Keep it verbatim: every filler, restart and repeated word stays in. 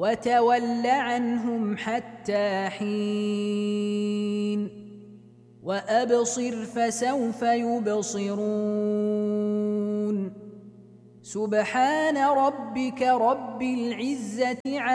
وتول عنهم حتى حين وأبصر فسوف يبصرون سبحان ربك رب العزة